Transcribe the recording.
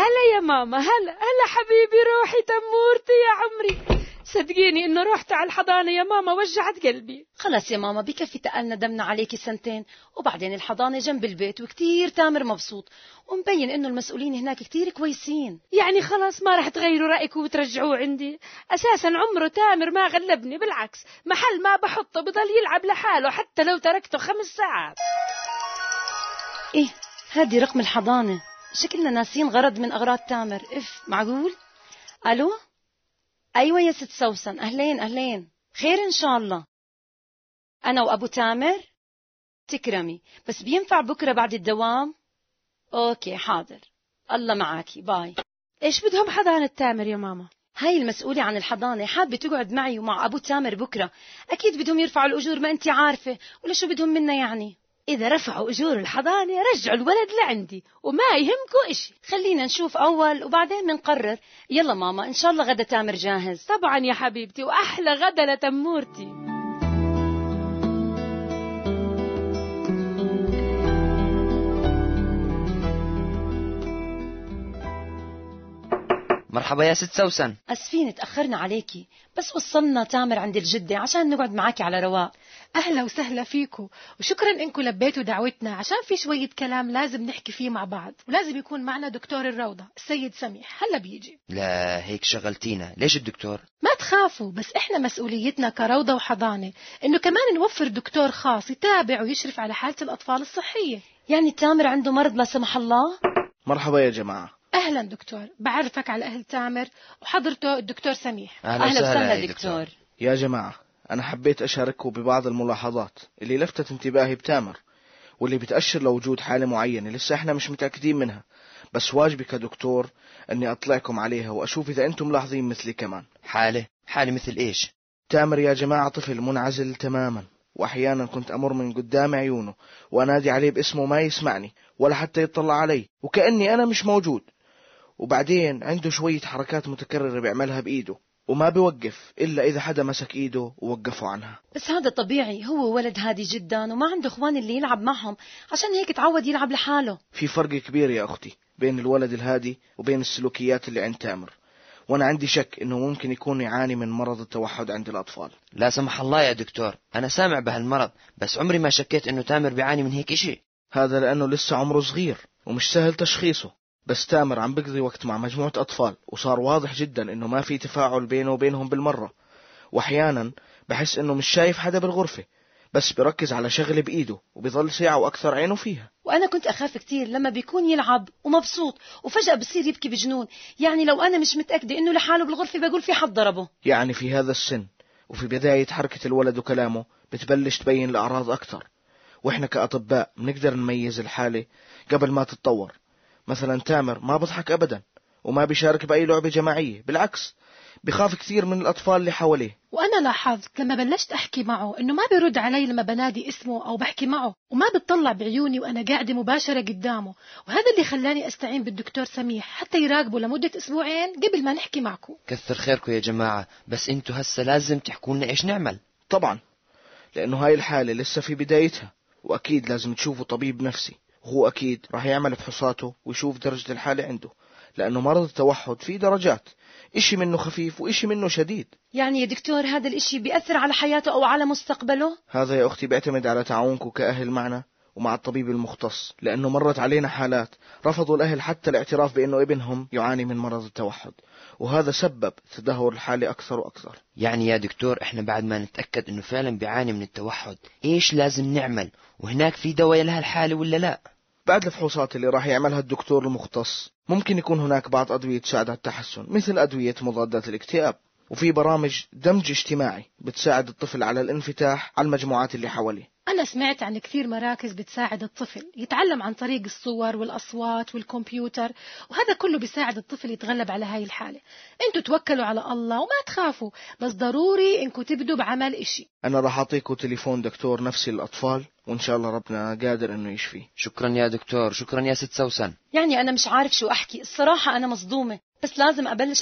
هلا يا ماما، هلا هلا حبيبي، روحي تمورتي يا عمري. صدقيني انه روحت على الحضانة يا ماما وجعت قلبي. خلص يا ماما بكفي تقلنا دمنا عليكي سنتين، وبعدين الحضانة جنب البيت وكتير تامر مبسوط، ومبين انه المسؤولين هناك كتير كويسين. يعني خلاص ما رح تغيروا رأيكم وترجعوه عندي؟ اساسا عمره تامر ما غلبني، بالعكس محل ما بحطه بضل يلعب لحاله حتى لو تركته 5 ساعات. ايه هادي رقم الحضانة، شكلنا ناسين غرض من اغراض تامر. معقول؟ الو، ايوه يا ست سوسن، اهلين اهلين، خير ان شاء الله. انا وابو تامر؟ تكرمي، بس بينفع بكره بعد الدوام؟ اوكي حاضر، الله معاكي، باي. ايش بدهم حضانة تامر يا ماما؟ هاي المسؤولة عن الحضانة حابة تقعد معي ومع ابو تامر بكره، اكيد بدهم يرفعوا الاجور، ما انتي عارفة، ولا شو بدهم منا يعني؟ إذا رفعوا أجور الحضانة رجعوا الولد لعندي وما يهمكوا إشي. خلينا نشوف أول وبعدين منقرر. يلا ماما، إن شاء الله غدا تامر جاهز. طبعا يا حبيبتي، وأحلى غدا لتمورتي. مرحبا يا ست سوسن. أسفين تأخرنا عليكي، بس وصلنا تامر عند الجدة عشان نقعد معاكي على رواق. أهلا وسهلا فيكم، وشكرا إنكم لبيتوا دعوتنا، عشان في شوية كلام لازم نحكي فيه مع بعض، ولازم يكون معنا دكتور الروضة السيد سميح، هلا بيجي. لا هيك شغلتينا، ليش الدكتور؟ ما تخافوا، بس إحنا مسؤوليتنا كروضة وحضانة إنه كمان نوفر دكتور خاص يتابع ويشرف على حالة الأطفال الصحية. يعني تامر عنده مرض لا سمح الله؟ مرحبا يا جماعة. أهلا دكتور، بعرفك على أهل تامر وحضرته الدكتور سميح. أهلا وسهلا دكتور. يا جماعة، أنا حبيت أشارككم ببعض الملاحظات اللي لفتت انتباهي بتامر، واللي بتأشر لوجود حالة معينة لسه إحنا مش متأكدين منها، بس واجبي كدكتور أني أطلعكم عليها وأشوف إذا أنتم ملاحظين مثلي كمان. حالة مثل إيش؟ تامر يا جماعة طفل منعزل تماما، وأحيانا كنت أمر من قدام عيونه وأنادي عليه باسمه ما يسمعني ولا حتى يطلع علي، وكأني أنا مش موجود. وبعدين عنده شوية حركات متكررة بيعملها بإيده، وما بيوقف إلا إذا حدا مسك إيده ووقفوا عنها. بس هذا طبيعي، هو ولد هادي جدا وما عنده إخوان اللي يلعب معهم، عشان هيك تعود يلعب لحاله. في فرق كبير يا أختي بين الولد الهادي وبين السلوكيات اللي عند تامر، وأنا عندي شك إنه ممكن يكون يعاني من مرض التوحد عند الأطفال. لا سمح الله يا دكتور، أنا سامع بهالمرض، بس عمري ما شكيت إنه تامر بيعاني من هيك إشي. هذا لأنه لسه عمره صغير ومش سهل تشخيصه، بس تامر عم بقضي وقت مع مجموعة أطفال، وصار واضح جدا إنه ما في تفاعل بينه وبينهم بالمرة، وأحيانا بحس إنه مش شايف حدا بالغرفة، بس بركز على شغله بإيده وبيظل ساعة وأكثر عينه فيها. وأنا كنت أخاف كتير لما بيكون يلعب ومبسوط وفجأة بصير يبكي بجنون، يعني لو أنا مش متأكدة إنه لحاله بالغرفة بقول في حد ضربه. يعني في هذا السن وفي بداية حركة الولد وكلامه بتبلش تبين الأعراض أكثر، وإحنا كأطباء بنقدر نميز الحالة قبل ما تتطور. مثلا تامر ما بضحك أبدا وما بيشارك بأي لعبة جماعية، بالعكس بخاف كثير من الأطفال اللي حواليه. وأنا لاحظت لما بلشت أحكي معه إنه ما بيرد علي لما بنادي اسمه أو بحكي معه، وما بتطلع بعيوني وأنا قاعدة مباشرة قدامه، وهذا اللي خلاني أستعين بالدكتور سميح حتى يراقبه لمدة 2 أسبوعين قبل ما نحكي معكم. كثر خيركم يا جماعة، بس انتوا هسه لازم تحكوا لنا إيش نعمل. طبعا، لأنه هاي الحالة لسه في بدايتها، وأكيد لازم تشوفوا طبيب نفسي، وهو أكيد راح يعمل فحوصاته ويشوف درجة الحالة عنده، لأنه مرض التوحد فيه درجات، إشي منه خفيف وإشي منه شديد. يعني يا دكتور هذا الإشي بيأثر على حياته أو على مستقبله؟ هذا يا أختي بيعتمد على تعاونكم كأهل معنا ومع الطبيب المختص، لأنه مرت علينا حالات رفضوا الأهل حتى الاعتراف بأنه ابنهم يعاني من مرض التوحد، وهذا سبب تدهور الحالة أكثر وأكثر. يعني يا دكتور إحنا بعد ما نتأكد إنه فعلا بيعاني من التوحد إيش لازم نعمل؟ وهناك في دواء لها الحالة ولا لا؟ بعد الفحوصات اللي راح يعملها الدكتور المختص ممكن يكون هناك بعض أدوية تساعد على التحسن، مثل أدوية مضادات الاكتئاب، وفي برامج دمج اجتماعي بتساعد الطفل على الانفتاح على المجموعات اللي حواليه. أنا سمعت عن كثير مراكز بتساعد الطفل يتعلم عن طريق الصور والأصوات والكمبيوتر، وهذا كله بيساعد الطفل يتغلب على هاي الحالة. انتوا توكلوا على الله وما تخافوا، بس ضروري انكم تبدوا بعمل إشي. أنا راح أعطيكم تليفون دكتور نفسي للأطفال، وإن شاء الله ربنا قادر إنه يشفيه. شكرا يا دكتور، شكرا يا ست سوسن. يعني أنا مش عارف شو أحكي الصراحة، أنا مصدومة، بس لازم أبلش